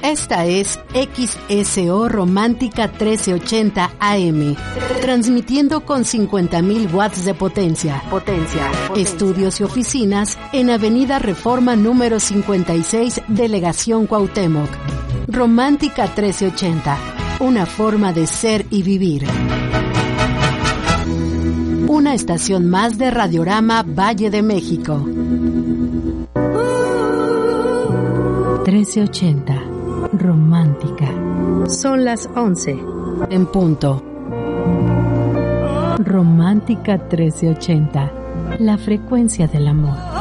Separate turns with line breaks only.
Esta es XSO Romántica 1380 AM, transmitiendo con 50.000 watts de potencia. Estudios y oficinas en Avenida Reforma número 56, Delegación Cuauhtémoc. Romántica 1380, una forma de ser y vivir. Una estación más de Radiorama Valle de México. 1380, romántica. Son las 11 en punto. Romántica 1380, la frecuencia del amor.